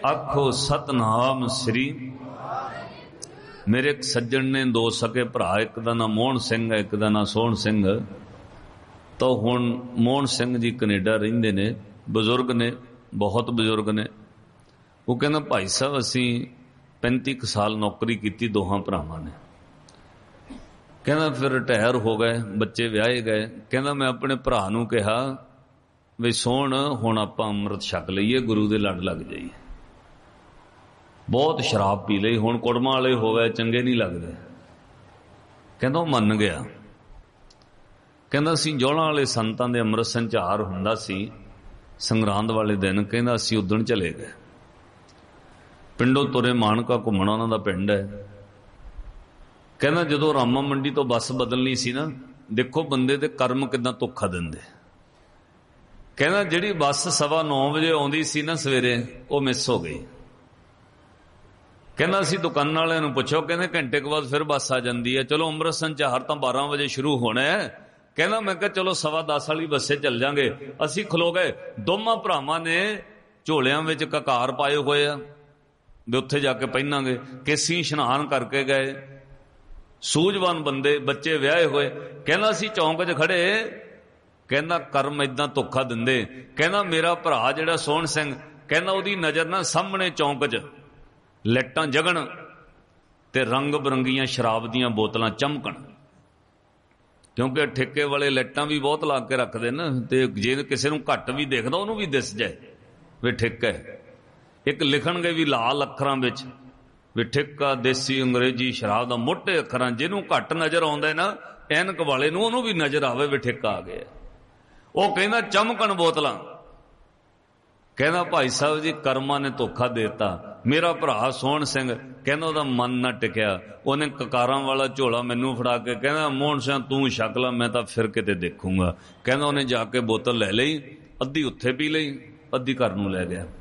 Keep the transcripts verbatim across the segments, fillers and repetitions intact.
आखो सतनाम श्री। मेरे एक सज्जन ने दो सके भरा, एक दा नाम मोहन सिंह है, एक दा नाम सोहन सिंह। तो हुण मोहन सिंह जी कनेडा रहिंदे ने, बजुर्ग ने, बहुत बजुर्ग ने। वो कहना भाई साहब असी पैंती क साल नौकरी की दोहां भरावां ने। कहना फिर रिटायर हो गए, बच्चे विआहे गए। कहना मैं अपने भरा नूं कहा भी सोहन हुण आपां अमृत छक लईए, गुरु दे लड़ लग जाइए। बहुत शराब पी लई, हुण कुड़मां वाले हो गए, चंगे नहीं लगदे। कहंदा वो मन गया। कहंदा असीं जौहलां वाले संतां दे अमृत संचार हुंदा सी संगरांद वाले दिन। कहंदा असीं उदण चले गए, पिंडों तुरे, मानका घुमणा उन्हां दा पिंड है। कहंदा जदों रामा मंडी तो बस बदलनी सी ना, देखो बंदे दे कर्म किदां धोखा दिंदे। कहंदा जिहड़ी बस सवा नौ बजे आउंदी सी ना सवेरे, वो मिस हो गई। कहना असीं दुकान वालियां नूं पुछो, कहंदे घंटे के बाद फिर बस आ जाती है। चलो अमृत संचार तो बारह बजे शुरू होना है। कहना मैं कहा चलो सवा दस वाली बसे चल जांगे। असीं खलो गए, दोवां भरावां ने झोलियां विच ककार पाए हुए आ भी उत्थे जाके पहनांगे। केसी इशनान करके गए, सूझवान बंदे, बच्चे विआहे हुए। कहना असीं चौंक च खड़े, कहना कर्म इदां धोखा दिंदे। कहना मेरा भरा जिहड़ा सोहन सिंह, कहना उहदी नज़र ना सामने चौंक च लाइटां जगण ते रंग बरंगियां शराब दीयां बोतलां चमकण, क्योंकि ठेके वाले लाइटां भी बहुत ला के रखदे ना, ते जे किसी नूं घट भी देखदा उहनूं भी दिस जाए वे ठेका है। एक लिखणगे भी लाल अखरां विच भी ठेका देसी अंग्रेजी शराब दा, मोटे अखरां। जिहनूं घट नज़र आउंदा ना ऐनक वाले नूं, उहनूं भी नज़र आवे भी ठेका आ गया। ਉਹ ਕਹਿੰਦਾ ਚਮਕਣ ਬੋਤਲਾਂ। ਕਹਿੰਦਾ ਭਾਈ ਸਾਹਿਬ ਜੀ ਕਰਮਾਂ ਨੇ ਧੋਖਾ ਦੇਤਾ। ਮੇਰਾ ਭਰਾ ਸੋਹਣ ਸਿੰਘ ਕਹਿੰਦਾ ਉਹਦਾ ਮਨ ਨਾ ਟਿਕਿਆ, ਉਹਨੇ ਕਕਾਰਾਂ ਵਾਲਾ ਝੋਲਾ ਮੈਨੂੰ ਫੜਾ ਕੇ ਕਹਿੰਦਾ ਮੋਹਨ ਸਿੰਘ ਤੂੰ ਛਕ ਲਾ, ਮੈਂ ਤਾਂ ਫਿਰ ਕਿਤੇ ਦੇਖੂੰਗਾ। ਕਹਿੰਦਾ ਉਹਨੇ ਜਾ ਕੇ ਬੋਤਲ ਲੈ ਲਈ, ਅੱਧੀ ਉੱਥੇ ਪੀ ਲਈ, ਅੱਧੀ ਘਰ ਨੂੰ ਲੈ ਗਿਆ।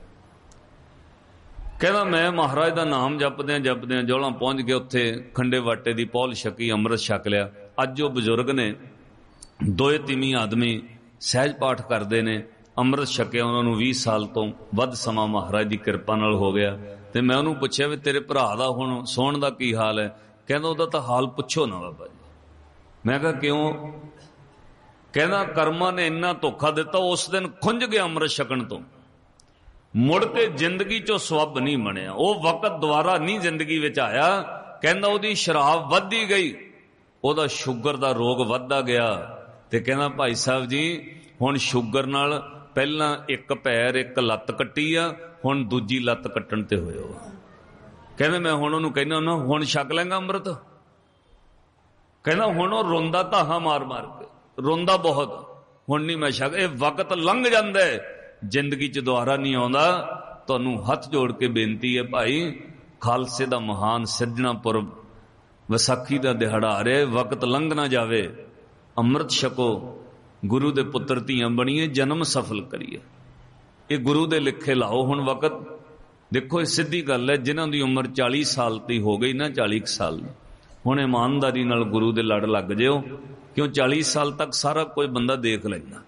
ਕਹਿੰਦਾ ਮੈਂ ਮਹਾਰਾਜ ਦਾ ਨਾਮ ਜਪਦਿਆਂ ਜਪਦਿਆਂ ਜੋਲਾਂ ਪਹੁੰਚ ਕੇ ਉੱਥੇ ਖੰਡੇ ਵਾਟੇ ਦੀ ਪੌਲ ਛਕੀ, ਅੰਮ੍ਰਿਤ ਛਕ ਲਿਆ। ਅੱਜ ਉਹ ਬਜ਼ੁਰਗ ਨੇ, ਦੋਏ ਤਿੰਮੀ ਆਦਮੀ ਸਹਿਜ ਪਾਠ ਕਰਦੇ ਨੇ, ਅੰਮ੍ਰਿਤ ਛਕਿਆ ਉਹਨਾਂ ਨੂੰ ਵੀਹ ਸਾਲ ਤੋਂ ਵੱਧ ਸਮਾਂ ਮਹਾਰਾਜ ਦੀ ਕਿਰਪਾ ਨਾਲ ਹੋ ਗਿਆ। ਤੇ ਮੈਂ ਉਹਨੂੰ ਪੁੱਛਿਆ ਵੀ ਤੇਰੇ ਭਰਾ ਦਾ ਹੁਣ ਸੋਹਣ ਦਾ ਕੀ ਹਾਲ ਹੈ? ਕਹਿੰਦਾ ਉਹਦਾ ਤਾਂ ਹਾਲ ਪੁੱਛੋ ਨਾ ਬਾਬਾ ਜੀ। ਮੈਂ ਕਿਹਾ ਕਿਉਂ? ਕਹਿੰਦਾ ਕਰਮਾਂ ਨੇ ਇੰਨਾ ਧੋਖਾ ਦਿੱਤਾ, ਉਸ ਦਿਨ ਖੁੰਝ ਗਿਆ ਅੰਮ੍ਰਿਤ ਛਕਣ ਤੋਂ, ਮੁੜ ਕੇ ਜ਼ਿੰਦਗੀ ਚੋਂ ਸਵੱਬ ਨਹੀਂ ਬਣਿਆ। ਉਹ ਵਕਤ ਦੁਬਾਰਾ ਨਹੀਂ ਜ਼ਿੰਦਗੀ ਵਿੱਚ ਆਇਆ। ਕਹਿੰਦਾ ਉਹਦੀ ਸ਼ਰਾਬ ਵੱਧਦੀ ਗਈ, ਉਹਦਾ ਸ਼ੂਗਰ ਦਾ ਰੋਗ ਵੱਧਦਾ ਗਿਆ। ਤੇ ਕਹਿੰਦਾ ਭਾਈ ਸਾਹਿਬ ਜੀ ਹੁਣ ਸ਼ੂਗਰ ਨਾਲ ਪਹਿਲਾਂ ਇੱਕ ਪੈਰ ਇੱਕ ਲੱਤ ਕੱਟੀ ਆ, ਹੁਣ ਦੂਜੀ ਲੱਤ ਕੱਟਣ ਤੇ ਹੋਇਆ। ਕਹਿੰਦੇ ਮੈਂ ਹੁਣ ਉਹਨੂੰ ਕਹਿੰਦਾ ਹੁੰਦਾ ਹੁਣ ਛਕ ਲੈਂਗਾ ਅੰਮ੍ਰਿਤ? ਕਹਿੰਦਾ ਹੁਣ ਉਹ ਰੋਂਦਾ ਧਾਹਾਂ ਮਾਰ ਮਾਰ ਕੇ, ਰੋਂਦਾ ਬਹੁਤ, ਹੁਣ ਨਹੀਂ ਮੈਂ ਛਕ। ਇਹ ਵਕਤ ਲੰਘ ਜਾਂਦਾ ਹੈ, ਜ਼ਿੰਦਗੀ ਚ ਦੁਬਾਰਾ ਨਹੀਂ ਆਉਂਦਾ। ਤੁਹਾਨੂੰ ਹੱਥ ਜੋੜ ਕੇ ਬੇਨਤੀ ਹੈ ਭਾਈ, ਖਾਲਸੇ ਦਾ ਮਹਾਨ ਸਿਰਜਣਾ ਪੁਰਬ, ਵਿਸਾਖੀ ਦਾ ਦਿਹਾੜਾ ਆ ਰਿਹਾ, ਵਕਤ ਲੰਘ ਨਾ ਜਾਵੇ। ਅੰਮ੍ਰਿਤ ਛਕੋ, ਗੁਰੂ ਦੇ ਪੁੱਤਰ ਧੀਆਂ ਬਣੀਏ, ਜਨਮ ਸਫਲ ਕਰੀਏ। ਇਹ ਗੁਰੂ ਦੇ ਲਿਖੇ ਲਾਓ। ਹੁਣ ਵਕਤ ਦੇਖੋ, ਇਹ ਸਿੱਧੀ ਗੱਲ ਹੈ, ਜਿਨ੍ਹਾਂ ਦੀ ਉਮਰ ਚਾਲੀ ਸਾਲ ਦੀ ਹੋ ਗਈ ਨਾ, ਚਾਲੀ ਸਾਲ ਦੀ, ਹੁਣ ਇਮਾਨਦਾਰੀ ਨਾਲ ਗੁਰੂ ਦੇ ਲੜ ਲੱਗ ਜਿਓ, ਕਿਉਂ ਚਾਲੀ ਸਾਲ ਤੱਕ ਸਾਰਾ ਕੁਝ ਬੰਦਾ ਦੇਖ ਲੈਂਦਾ।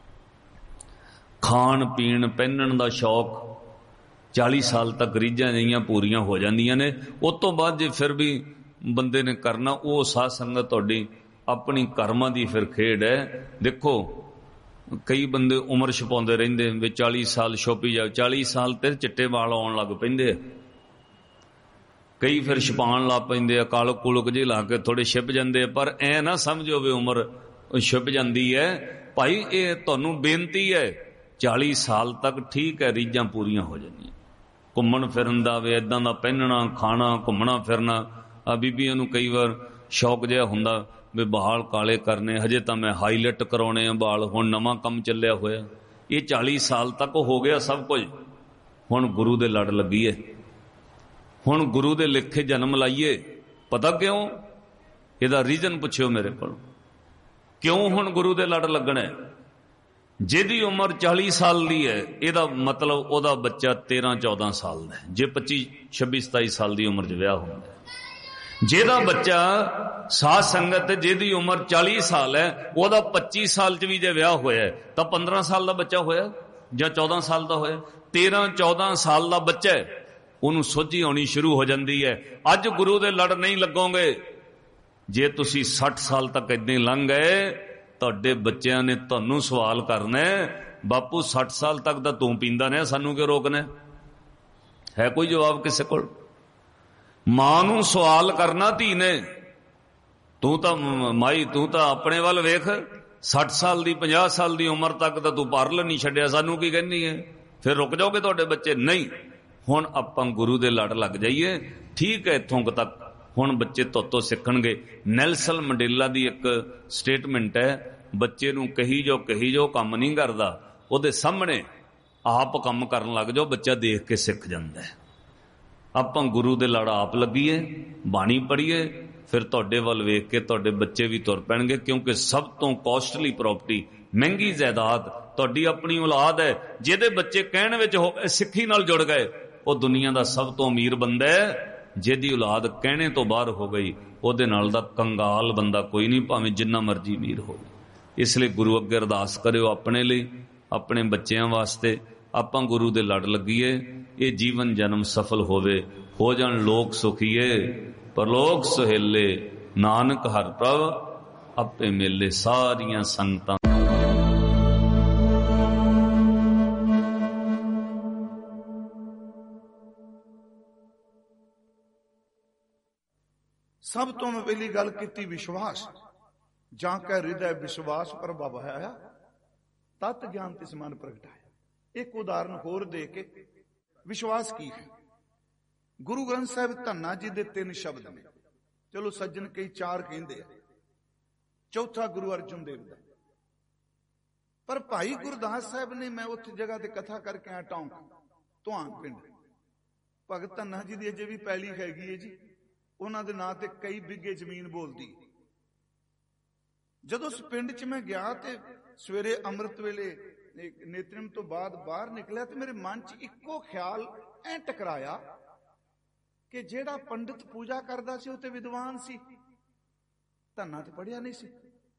ਖਾਣ ਪੀਣ ਪਹਿਨਣ ਦਾ ਸ਼ੌਕ ਚਾਲੀ ਸਾਲ ਤੱਕ ਰੀਝਾਂ ਜਿਹੀਆਂ ਪੂਰੀਆਂ ਹੋ ਜਾਂਦੀਆਂ ਨੇ। ਉਸ ਤੋਂ ਬਾਅਦ ਜੇ ਫਿਰ ਵੀ ਬੰਦੇ ਨੇ ਕਰਨਾ, ਉਹ ਸਾਧ ਸੰਗਤ ਤੁਹਾਡੀ ਆਪਣੀ ਕਰਮਾਂ ਦੀ ਫਿਰ ਖੇਡ ਹੈ। ਦੇਖੋ ਕਈ ਬੰਦੇ ਉਮਰ ਛਪਾਉਂਦੇ ਰਹਿੰਦੇ ਵੀ ਚਾਲੀ ਸਾਲ ਛੋਪੀ ਜਾ, ਚਾਲੀ ਸਾਲ ਤੇ ਚਿੱਟੇ ਵਾਲ ਆਉਣ ਲੱਗ ਪੈਂਦੇ ਆ। ਕਈ ਫਿਰ ਛਪਾਉਣ ਲੱਗ ਪੈਂਦੇ ਆ, ਕਾਲਕ ਕੁਲਕ ਜਿਹੇ ਲਾ ਕੇ ਥੋੜੇ ਛਿਪ ਜਾਂਦੇ ਆ। ਪਰ ਐ ਨਾ ਸਮਝੋ ਵੀ ਉਮਰ ਛਿਪ ਜਾਂਦੀ ਹੈ। ਭਾਈ ਇਹ ਤੁਹਾਨੂੰ ਬੇਨਤੀ ਹੈ, ਚਾਲੀ ਸਾਲ ਤੱਕ ਠੀਕ ਹੈ, ਰੀਝਾਂ ਪੂਰੀਆਂ ਹੋ ਜਾਂਦੀਆਂ। ਘੁੰਮਣ ਫਿਰਨ ਦਾ ਵੀ ਏਦਾਂ ਦਾ ਪਹਿਨਣਾ, ਖਾਣਾ, ਘੁੰਮਣਾ ਫਿਰਨਾ। ਆ ਬੀਬੀਆਂ ਨੂੰ ਕਈ ਵਾਰ ਸ਼ੌਕ ਜਿਹਾ ਹੁੰਦਾ ਵੀ ਬਾਲ ਕਾਲੇ ਕਰਨੇ, ਹਜੇ ਤਾਂ ਮੈਂ ਹਾਈਲਾਈਟ ਕਰਾਉਣੇ ਆ ਬਾਲ, ਹੁਣ ਨਵਾਂ ਕੰਮ ਚੱਲਿਆ ਹੋਇਆ। ਇਹ ਚਾਲੀ ਸਾਲ ਤੱਕ ਹੋ ਗਿਆ ਸਭ ਕੁਝ, ਹੁਣ ਗੁਰੂ ਦੇ ਲੜ ਲੱਗੀਏ, ਹੁਣ ਗੁਰੂ ਦੇ ਲਿਖੇ ਜਨਮ ਲਾਈਏ। ਪਤਾ ਕਿਉਂ? ਇਹਦਾ ਰੀਜ਼ਨ ਪੁੱਛਿਓ ਮੇਰੇ ਕੋਲ, ਕਿਉਂ ਹੁਣ ਗੁਰੂ ਦੇ ਲੜ ਲੱਗਣਾ? ਜਿਹਦੀ ਉਮਰ ਚਾਲੀ ਸਾਲ ਦੀ ਹੈ, ਇਹਦਾ ਮਤਲਬ ਉਹਦਾ ਬੱਚਾ ਤੇਰਾਂ ਚੌਦਾਂ ਸਾਲ ਦਾ ਹੈ। ਜੇ ਪੱਚੀ ਛੱਬੀ ਸਤਾਈ ਸਾਲ ਦੀ ਉਮਰ 'ਚ ਵਿਆਹ ਹੁੰਦਾ, ਜਿਹਦਾ ਬੱਚਾ ਸਾਧ ਸੰਗਤ ਜਿਹਦੀ ਉਮਰ ਚਾਲੀ ਸਾਲ ਹੈ, ਉਹਦਾ ਪੱਚੀ ਸਾਲ 'ਚ ਵੀ ਜੇ ਵਿਆਹ ਹੋਇਆ ਤਾਂ ਪੰਦਰਾਂ ਸਾਲ ਦਾ ਬੱਚਾ ਹੋਇਆ ਜਾਂ ਚੌਦਾਂ ਸਾਲ ਦਾ ਹੋਇਆ। तेरह चौदह साल का बच्चा है, ਉਹਨੂੰ ਸੋਝੀ ਆਉਣੀ ਸ਼ੁਰੂ ਹੋ ਜਾਂਦੀ ਹੈ। ਅੱਜ ਗੁਰੂ ਦੇ ਲੜ ਨਹੀਂ ਲੱਗੋਗੇ। ਜੇ ਤੁਸੀਂ ਸੱਠ ਸਾਲ ਤੱਕ ਇਦਾਂ ਲੰਘ ਗਏ, ਤੁਹਾਡੇ ਬੱਚਿਆਂ ਨੇ ਤੁਹਾਨੂੰ ਸਵਾਲ ਕਰਨਾ, ਬਾਪੂ ਸੱਠ ਸਾਲ ਤੱਕ ਤਾਂ ਤੂੰ ਪੀਂਦਾ ਰਿਹਾ, ਸਾਨੂੰ ਕਿਉਂ ਰੋਕਣਾ? ਹੈ ਕੋਈ ਜਵਾਬ ਕਿਸੇ ਕੋਲ? ਮਾਂ ਨੂੰ ਸਵਾਲ ਕਰਨਾ ਧੀ ਨੇ, ਤੂੰ ਤਾਂ ਮਾਈ ਤੂੰ ਤਾਂ ਆਪਣੇ ਵੱਲ ਵੇਖ, ਸੱਠ ਸਾਲ ਦੀ ਪੰਜਾਹ ਸਾਲ ਦੀ ਉਮਰ ਤੱਕ ਤਾਂ ਤੂੰ ਪਰਲ ਨਹੀਂ ਛੱਡਿਆ, ਸਾਨੂੰ ਕੀ ਕਹਿੰਦੀ ਹੈ? ਫਿਰ ਰੁਕ ਜਾਓਗੇ ਤੁਹਾਡੇ ਬੱਚੇ? ਨਹੀਂ, ਹੁਣ ਆਪਾਂ ਗੁਰੂ ਦੇ ਲੜ ਲੱਗ ਜਾਈਏ। ਠੀਕ ਹੈ, ਇੱਥੋਂ ਤੱਕ ਹੁਣ ਬੱਚੇ ਤੋਤੋਂ ਸਿੱਖਣਗੇ। ਨੈਲਸਨ ਮੰਡੇਲਾ ਦੀ ਇੱਕ ਸਟੇਟਮੈਂਟ ਹੈ, ਬੱਚੇ ਨੂੰ ਕਹੀ ਜੋ ਕਹੀ ਜੋ ਕੰਮ ਨਹੀਂ ਕਰਦਾ, ਉਹਦੇ ਸਾਹਮਣੇ ਆਪ ਕੰਮ ਕਰਨ ਲੱਗ ਜਾਓ, ਬੱਚਾ ਦੇਖ ਕੇ ਸਿੱਖ ਜਾਂਦਾ ਹੈ। ਆਪਾਂ ਗੁਰੂ ਦੇ ਲੜ ਆਪ ਲੱਗੀਏ, ਬਾਣੀ ਪੜ੍ਹੀਏ, ਫਿਰ ਤੁਹਾਡੇ ਵੱਲ ਵੇਖ ਕੇ ਤੁਹਾਡੇ ਬੱਚੇ ਵੀ ਤੁਰ ਪੈਣਗੇ। ਕਿਉਂਕਿ ਸਭ ਤੋਂ ਕੋਸਟਲੀ ਪ੍ਰੋਪਰਟੀ, ਮਹਿੰਗੀ ਜਾਇਦਾਦ ਤੁਹਾਡੀ ਆਪਣੀ ਔਲਾਦ ਹੈ। ਜਿਹਦੇ ਬੱਚੇ ਕਹਿਣ ਵਿੱਚ ਹੋ ਸਿੱਖੀ ਨਾਲ ਜੁੜ ਗਏ, ਉਹ ਦੁਨੀਆ ਦਾ ਸਭ ਤੋਂ ਅਮੀਰ ਬੰਦਾ ਹੈ। ਜਿਹਦੀ ਔਲਾਦ ਕਹਿਣੇ ਤੋਂ ਬਾਹਰ ਹੋ ਗਈ, ਉਹਦੇ ਨਾਲ ਦਾ ਕੰਗਾਲ ਬੰਦਾ ਕੋਈ ਨਹੀਂ, ਭਾਵੇਂ ਜਿੰਨਾ ਮਰਜ਼ੀ ਅਮੀਰ ਹੋਵੇ। ਇਸ ਲਈ ਗੁਰੂ ਅੱਗੇ ਅਰਦਾਸ ਕਰਿਓ ਆਪਣੇ ਲਈ, ਆਪਣੇ ਬੱਚਿਆਂ ਵਾਸਤੇ। ਆਪਾਂ ਗੁਰੂ ਦੇ ਲੜ ਲੱਗੀਏ, ਇਹ ਜੀਵਨ ਜਨਮ ਸਫਲ ਹੋਵੇ। ਹੋ ਜਾਣ ਲੋਕ ਸੁਖੀਏ, ਪਰਲੋਕ ਸੁਹੇਲੇ, ਨਾਨਕ ਹਰਿ ਪ੍ਰਭ ਆਪੇ ਮੇਲੇ। ਸਾਰੀਆਂ ਸੰਗਤਾਂ ਸਭ ਤੋਂ ਮੈਂ ਪਹਿਲੀ ਗੱਲ ਕੀਤੀ ਵਿਸ਼ਵਾਸ। ਜਾਂ ਕੈ ਹਿਰਦੈ ਵਿਸ਼ਵਾਸ ਪ੍ਰਭਾਵਾਇਆ, ਤਤ ਗਿਆਨ ਤਿਸ ਮਨ ਪ੍ਰਗਟਾਇਆ। ਇੱਕ ਉਦਾਹਰਨ ਹੋਰ ਦੇ ਕੇ, ਵਿਸ਼ਵਾਸ ਕੀ ਹੈ? ਗੁਰੂ ਗ੍ਰੰਥ ਸਾਹਿਬ ਧੰਨਾ ਜੀ ਦੇ ਤਿੰਨ ਸ਼ਬਦ ਨੇ। ਚਲੋ ਸੱਜਣ ਕਈ ਚਾਰ ਕਹਿੰਦੇ ਆ, ਚੌਥਾ ਗੁਰੂ ਅਰਜਨ ਦੇਵ ਦਾ। ਪਰ ਭਾਈ ਗੁਰਦਾਸ ਸਾਹਿਬ ਨੇ, ਮੈਂ ਉੱਥੇ ਜਗ੍ਹਾ ਤੇ ਕਥਾ ਕਰਕੇ ਆਇਆ, ਟੌਂਕ ਧੁਆਨ ਪਿੰਡ, ਭਗਤ ਧੰਨਾ ਜੀ ਦੀ ਅਜੇ ਵੀ ਪੈਲੀ ਹੈਗੀ ਹੈ ਜੀ। ਉਹਨਾਂ ਦੇ ਨਾਂ ਤੇ ਕਈ ਬਿੱਗੇ ਜ਼ਮੀਨ ਬੋਲਦੀ। ਜਦੋਂ ਉਸ ਪਿੰਡ 'ਚ ਮੈਂ ਗਿਆ ਤੇ ਸਵੇਰੇ ਅੰਮ੍ਰਿਤ ਵੇਲੇ ਨੇਤਰਮ ਤੋਂ ਬਾਅਦ ਬਾਹਰ ਨਿਕਲਿਆ, ਤੇ ਮੇਰੇ ਮਨ 'ਚ ਇੱਕੋ ਖਿਆਲ ਐ ਟਕਰਾਇਆ ਕਿ ਜਿਹੜਾ ਪੰਡਿਤ ਪੂਜਾ ਕਰਦਾ ਸੀ ਉਹ ਤੇ ਵਿਦਵਾਨ ਸੀ, ਧੰਨਾ ਤੇ ਪੜਿਆ ਨਹੀਂ ਸੀ।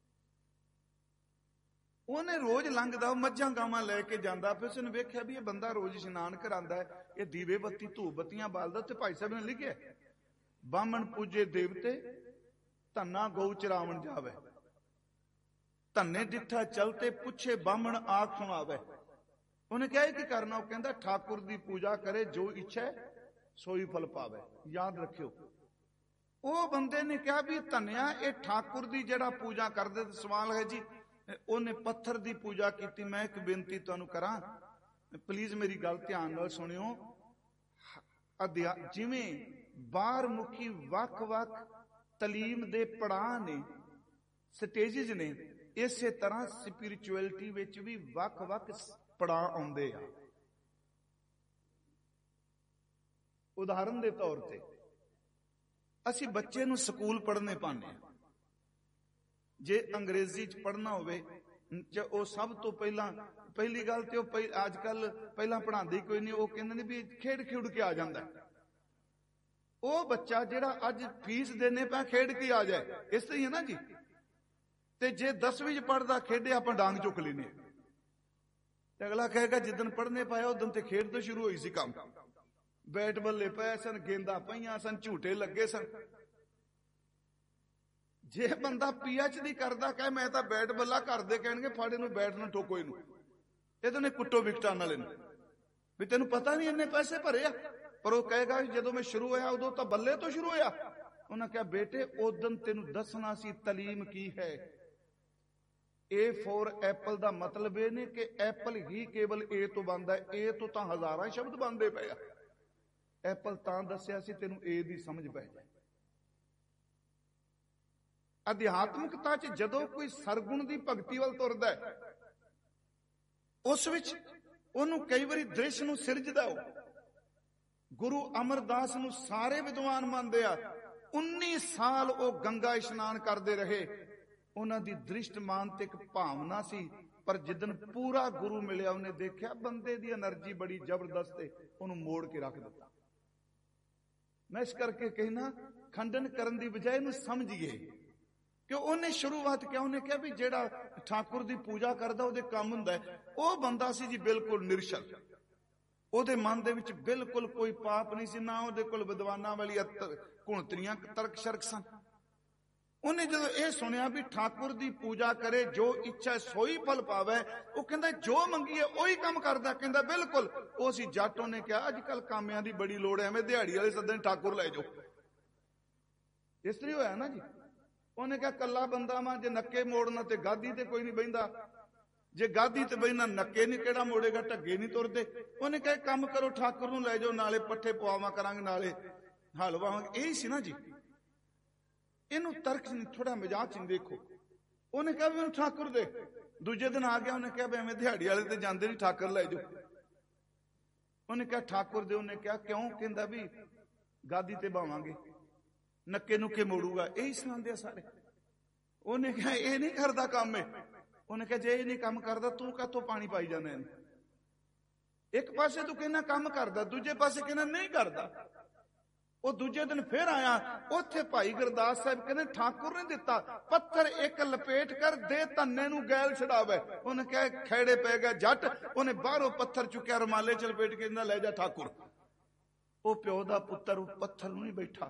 ਉਹਨੇ ਰੋਜ਼ ਲੰਘਦਾ, ਮੱਝਾਂ ਗਾਵਾਂ ਲੈ ਕੇ ਜਾਂਦਾ, ਫਿਰ ਉਸਨੇ ਵੇਖਿਆ ਵੀ ਇਹ ਬੰਦਾ ਰੋਜ਼ ਇਸ਼ਨਾਨ ਕਰਾਂਦਾ ਹੈ, ਇਹ ਦੀਵੇ ਬੱਤੀ ਧੂਪ ਬੱਤੀਆਂ ਬਾਲਦਾ। ਤੇ ਭਾਈ ਸਾਹਿਬ ਨੇ ਲਿਖਿਆ, ਬਾਹਮਣ ਪੂਜੇ ਦੇਵਤੇ, ਧੰਨਾ ਗਊ ਚਰਾਵਣ ਜਾਵੇ, ਧੰਨੇ ਡਿੱਠਾ ਚਲਤੇ, ਪੁੱਛੇ ਬਾਹਮਣ ਆਖ ਸੁਣਾਵੇ। ਉਹਨੇ ਕਿਹਾ ਕੀ ਕਰਨਾ? ਉਹ ਕਹਿੰਦਾ ਠਾਕੁਰ ਦੀ ਪੂਜਾ ਕਰੇ, ਜੋ ਇੱਛਾ ਸੋਈ ਫਲ ਪਾਵੇ। ਯਾਦ ਰੱਖਿਓ, ਉਹ ਬੰਦੇ ਨੇ ਕਿਹਾ ਵੀ ਧੰਨਿਆ, ਇਹ ਠਾਕੁਰ ਦੀ ਜਿਹੜਾ ਪੂਜਾ ਕਰਦੇ, ਤੇ ਸਵਾਲ ਹੈ ਜੀ, ਉਹਨੇ ਪੱਥਰ ਦੀ ਪੂਜਾ ਕੀਤੀ। ਮੈਂ ਇੱਕ ਬੇਨਤੀ ਤੁਹਾਨੂੰ ਕਰਾਂ, ਪਲੀਜ਼ ਮੇਰੀ ਗੱਲ ਧਿਆਨ ਨਾਲ ਸੁਣਿਓ। ਅਧਿਆ ਜਿਵੇਂ ਬਾਹਰ ਮੁਖੀ ਵੱਖ-ਵੱਖ ਤਾਲੀਮ ਦੇ ਪੜਾਅ ਨੇ, ਸਟੇਜਿਸ ਨੇ, ਇਸੇ ਤਰ੍ਹਾਂ ਸਪਿਰਿਚੁਅਲਿਟੀ ਵਿੱਚ ਵੀ ਵੱਖ-ਵੱਖ ਪੜਾਅ ਆਉਂਦੇ ਆ। ਉਦਾਹਰਨ ਦੇ ਤੌਰ ਤੇ ਅਸੀਂ ਬੱਚੇ ਨੂੰ ਸਕੂਲ ਪੜ੍ਹਨੇ ਪਾਉਂਦੇ ਹਾਂ। ਜੇ ਅੰਗਰੇਜ਼ੀ 'ਚ ਪੜ੍ਹਨਾ ਹੋਵੇ, ਉਹ ਸਭ ਤੋਂ ਪਹਿਲਾਂ ਪਹਿਲੀ ਗੱਲ ਤੇ ਉਹ ਅੱਜ ਕੱਲ ਪਹਿਲਾਂ ਪੜ੍ਹਾਉਂਦੇ ਕੋਈ ਨਹੀਂ, ਉਹ ਕਹਿੰਦੇ ਨੇ ਵੀ ਖੇਡ ਖੇਡ ਕੇ ਆ ਜਾਂਦਾ। ਉਹ ਬੱਚਾ ਜਿਹੜਾ ਅੱਜ ਫੀਸ ਦੇਣੇ ਪਿਆ, ਖੇਡ ਕੇ ਆ ਜਾਏ, ਇਸ ਤਰ੍ਹਾਂ ਹੀ ਹੈ ਨਾ ਜੀ। ਤੇ ਜੇ ਦਸਵੀਂ 'ਚ ਪੜ੍ਹਦਾ ਖੇਡੇ, ਆਪਾਂ ਡਾਂਗ ਚੁੱਕ ਲੈਨੇ, ਤੇ ਅਗਲਾ ਕਹੇਗਾ ਜਿੱਦਣ ਪੜ੍ਹਨੇ ਪਾਇਆ ਉਦੋਂ ਤੇ ਖੇਡ ਤੋਂ ਸ਼ੁਰੂ ਹੋਈ ਸੀ ਕੰਮ। ਬੈਟ ਬੱਲੇ ਪਏ ਸਨ, ਗੇਂਦਾਂ ਪਈਆਂ ਸਨ, ਝੂਟੇ ਲੱਗੇ ਸਨ। ਜੇ ਬੰਦਾ ਪੀ ਐਚ ਡੀ ਕਰਦਾ, ਕਹੇ ਮੈਂ ਤਾਂ ਬੈਟ ਬੱਲਾ, ਘਰ ਦੇ ਕਹਿਣਗੇ ਫੜ ਇਹਨੂੰ, ਬੈਟ ਨੂੰ ਠੋਕੋ, ਇਹਨੂੰ ਇਹਦੇ ਨੇ ਕੁੱਟੋ ਵਿਕਟਾਂ ਨਾਲ ਇਹਨੂੰ, ਵੀ ਤੈਨੂੰ ਪਤਾ ਨਹੀਂ ਇੰਨੇ ਪੈਸੇ ਭਰੇ ਆ। ਪਰ ਉਹ ਕਹੇਗਾ ਜਦੋਂ ਮੈਂ ਸ਼ੁਰੂ ਹੋਇਆ ਉਦੋਂ ਤਾਂ ਬੱਲੇ ਤੋਂ ਸ਼ੁਰੂ ਹੋਇਆ। ਉਹਨਾਂ ਕਿਹਾ ਬੇਟੇ ਉਦੋਂ ਤੈਨੂੰ ਦੱਸਣਾ ਸੀ ਤਾਲੀਮ ਕੀ ਹੈ। ਏ ਫੋਰ ਐਪਲ ਦਾ ਮਤਲਬ ਇਹ ਨਹੀਂ ਕਿ ਐਪਲ ਹੀ ਕੇਵਲ ਏ ਤੋਂ ਬਣਦਾ, ਏ ਤੋਂ ਤਾਂ ਹਜ਼ਾਰਾਂ ਸ਼ਬਦ ਬਣਦੇ ਪਏ ਆ। ਐਪਲ ਤਾਂ ਦੱਸਿਆ ਸੀ ਤੈਨੂੰ ਏ ਦੀ ਸਮਝ ਪੈ ਜਾਏ। ਅਧਿਆਤਮਿਕਤਾ 'ਚ ਜਦੋਂ ਕੋਈ ਸਰਗੁਣ ਦੀ ਭਗਤੀ ਵੱਲ ਤੁਰਦਾ ਹੈ, ਉਸ ਵਿੱਚ ਉਹਨੂੰ ਕਈ ਵਾਰੀ ਦ੍ਰਿਸ਼ ਨੂੰ ਸਿਰਜਦਾ। ਉਹ ਗੁਰੂ ਅਮਰਦਾਸ ਨੂੰ ਸਾਰੇ ਵਿਦਵਾਨ ਮੰਨਦੇ ਆ। ਉੱਨੀ ਸਾਲ ਉਹ ਗੰਗਾ ਇਸ਼ਨਾਨ ਕਰਦੇ ਰਹੇ। ਉਹਨਾਂ ਦੀ ਦ੍ਰਿਸ਼ਟਮਾਨਤਿਕ ਭਾਵਨਾ ਸੀ, ਪਰ ਜਿੱਦਣ ਪੂਰਾ ਗੁਰੂ ਮਿਲਿਆ, ਉਹਨੇ ਦੇਖਿਆ ਬੰਦੇ ਦੀ એનર્ਜੀ ਬੜੀ ਜ਼ਬਰਦਸਤ ਹੈ, ਉਹਨੂੰ ਮੋੜ ਕੇ ਰੱਖ ਦਿੱਤਾ। ਮੈਂ ਇਸ ਕਰਕੇ ਕਹਿਣਾ, ਖੰਡਨ ਕਰਨ ਦੀ ਬਜਾਏ ਇਹਨੂੰ ਸਮਝੀਏ ਕਿ ਉਹਨੇ ਸ਼ੁਰੂਆਤ ਕਿਹਾ। ਉਹਨੇ ਕਿਹਾ ਵੀ ਜਿਹੜਾ ਠਾਕੁਰ ਦੀ ਪੂਜਾ ਕਰਦਾ ਉਹਦੇ ਕੰਮ ਹੁੰਦਾ ਹੈ। ਉਹ ਬੰਦਾ ਸੀ ਜੀ ਬਿਲਕੁਲ ਨਿਰਸ਼ਲ, ਉਹਦੇ ਮਨ ਦੇ ਵਿੱਚ ਬਿਲਕੁਲ ਕੋਈ ਪਾਪ ਨਹੀਂ ਸੀ, ਨਾ ਉਹਦੇ ਕੋਲ ਵਿਦਵਾਨਾਂ ਵਾਲੀ ਕੁਣਤਰੀਆਂ ਤਰਕ ਸ਼ਰਕ ਸਨ। ਉਹਨੇ ਜਦੋਂ ਇਹ ਸੁਣਿਆ ਵੀ ਠਾਕੁਰ ਦੀ ਪੂਜਾ ਕਰੇ, ਜੋ ਇੱਛਾ ਸੋਈ ਫਲ ਪਾਵੇ, ਉਹ ਕਹਿੰਦਾ ਜੋ ਮੰਗੀਏ ਉਹੀ ਕੰਮ ਕਰਦਾ। ਕਹਿੰਦਾ ਬਿਲਕੁਲ। ਉਹ ਸੀ ਜੱਟ। ਉਹਨੇ ਕਿਹਾ ਅੱਜ ਕੱਲ ਕਾਮਿਆਂ ਦੀ ਬੜੀ ਲੋੜ ਹੈ, ਐਵੇਂ ਦਿਹਾੜੀ ਵਾਲੇ ਸੱਦਣ ਠਾਕੁਰ ਲੈ ਜਾਓ। ਇਸ ਤਰ੍ਹਾਂ ਹੋਇਆ ਨਾ ਜੀ। ਉਹਨੇ ਕਿਹਾ ਕੱਲਾ ਬੰਦਾ ਵਾ, ਜੇ ਨੱਕੇ ਮੋੜਨਾ ਤੇ ਗਾਦੀ ਤੇ ਕੋਈ ਨਹੀਂ ਬਹਿੰਦਾ, ਜੇ ਗਾਦੀ ਤੇ ਬਹਿਣਾ ਨੱਕੇ ਨਹੀਂ ਕਿਹੜਾ ਮੋੜੇਗਾ, ਢੱਗੇ ਨਹੀਂ ਤੁਰਦੇ। ਉਹਨੇ ਕਿਹਾ ਕੰਮ ਕਰੋ, ਠਾਕੁਰ ਨੂੰ ਲੈ ਜਾਓ, ਨਾਲੇ ਪੱਠੇ ਪਵਾਵਾਂ ਕਰਾਂਗੇ, ਨਾਲੇ ਹਲ ਵਾਵਾਂਗੇ। ਇਹੀ ਸੀ ਨਾ ਜੀ। ਇਹਨੂੰ ਤਰਕ ਨਹੀਂ, ਥੋੜਾ ਮਜ਼ਾਕ ਚ ਦੇਖੋ। ਉਹਨੇ ਕਿਹਾ ਵੀ ਮੈਨੂੰ ਠਾਕੁਰ ਦੇ। ਦੂਜੇ ਦਿਨ ਆ ਗਿਆ, ਉਹਨੇ ਕਿਹਾ ਵੀ ਐਵੇਂ ਦਿਹਾੜੀ ਵਾਲੇ ਤੇ ਜਾਂਦੇ ਨਹੀਂ, ਠਾਕੁਰ ਲੈ ਜਾਓ। ਉਹਨੇ ਕਿਹਾ ਠਾਕੁਰ ਦੇ। ਉਹਨੇ ਕਿਹਾ ਕਿਉਂ? ਕਹਿੰਦਾ ਵੀ ਗਾਦੀ ਤੇ ਬਾਵਾਂਗੇ, ਨੱਕੇ ਨੁੱਕੇ ਮੋੜੂਗਾ। ਇਹੀ ਸੁਣਾਉਂਦੇ ਆ ਸਾਰੇ। ਉਹਨੇ ਕਿਹਾ ਇਹ ਨਹੀਂ ਕਰਦਾ ਕੰਮ। ਉਹਨੇ ਕਿਹਾ ਜੇ ਇਹ ਨਹੀਂ ਕੰਮ ਕਰਦਾ ਤੂੰ ਕਾਹਤੋਂ ਪਾਣੀ ਪਾਈ ਜਾਂਦਾ ਇਹਨੂੰ? ਇੱਕ ਪਾਸੇ ਤੂੰ ਕਹਿੰਦਾ ਕੰਮ ਕਰਦਾ, ਦੂਜੇ ਪਾਸੇ ਕਹਿੰਦਾ ਨਹੀਂ ਕਰਦਾ। ਉਹ ਦੂਜੇ ਦਿਨ ਫਿਰ ਆਇਆ, ਉੱਥੇ ਭਾਈ ਗੁਰਦਾਸ ਸਾਹਿਬ ਕਹਿੰਦੇ ਠਾਕੁਰ ਨੇ ਦਿੱਤਾ ਪੱਥਰ ਇੱਕ ਲਪੇਟ ਕਰ ਦੇ, ਧੰਨੇ ਨੂੰ ਗੈਲ ਛਡਾਵੇ। ਉਹਨੇ ਕਿਹਾ ਖੈੜੇ ਪੈ ਗਿਆ ਜੱਟ। ਉਹਨੇ ਬਾਹਰੋਂ ਪੱਥਰ ਚੁੱਕਿਆ, ਰੁਮਾਲੇ ਚ ਲਪੇਟ ਕੇ ਕਹਿੰਦਾ ਲੈ ਜਾ ਠਾਕੁਰ। ਉਹ ਪਿਓ ਦਾ ਪੁੱਤਰ ਉਹ ਪੱਥਰ ਨੂੰ ਨਹੀਂ ਬੈਠਾ,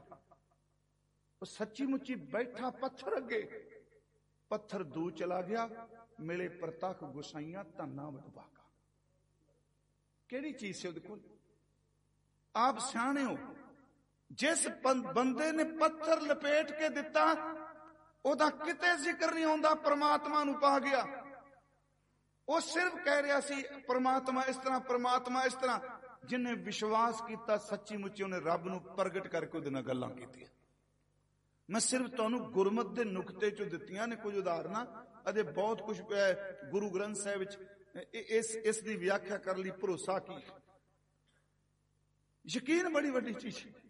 ਉਹ ਸੱਚੀ ਮੁੱਚੀ ਬੈਠਾ ਪੱਥਰ ਅੱਗੇ। ਪੱਥਰ ਦੂ ਚਲਾ ਗਿਆ, ਮਿਲੇ ਪ੍ਰਤੱਖ ਗੁਸਾਈਆਂ ਧੰਨਾ ਵਡਭਾਗਾ। ਕਿਹੜੀ ਚੀਜ਼ ਸੀ ਉਹਦੇ ਕੋਲ? ਆਪ ਸਿਆਣੇ ਹੋ। ਜਿਸ ਬੰਦੇ ਨੇ ਪੱਥਰ ਲਪੇਟ ਕੇ ਦਿੱਤਾ, ਉਹਦਾ ਕਿਤੇ ਜ਼ਿਕਰ ਨਹੀਂ ਆਉਂਦਾ ਪ੍ਰਮਾਤਮਾ ਨੂੰ ਪਾ ਗਿਆ। ਉਹ ਸਿਰਫ ਕਹਿ ਰਿਹਾ ਸੀ ਪ੍ਰਮਾਤਮਾ ਇਸ ਤਰ੍ਹਾਂ, ਪ੍ਰਮਾਤਮਾ ਇਸ ਤਰ੍ਹਾਂ। ਜਿਹਨੇ ਵਿਸ਼ਵਾਸ ਕੀਤਾ ਸੱਚੀ ਮੁੱਚੀ, ਉਹਨੇ ਰੱਬ ਨੂੰ ਪ੍ਰਗਟ ਕਰਕੇ ਉਹਦੇ ਨਾਲ ਗੱਲਾਂ ਕੀਤੀਆਂ। ਮੈਂ ਸਿਰਫ ਤੁਹਾਨੂੰ ਗੁਰਮਤਿ ਦੇ ਨੁਕਤੇ ਚੋਂ ਦਿੱਤੀਆਂ ਨੇ ਕੁਝ ਉਦਾਹਰਨਾਂ। ਅਜੇ ਬਹੁਤ ਕੁਝ ਪਿਆ ਗੁਰੂ ਗ੍ਰੰਥ ਸਾਹਿਬ ਵਿੱਚ। ਇਸ ਇਸ ਦੀ ਵਿਆਖਿਆ ਕਰਨ ਲਈ ਭਰੋਸਾ ਕੀ? ਯਕੀਨ ਬੜੀ ਵੱਡੀ ਚੀਜ਼ ਹੈ।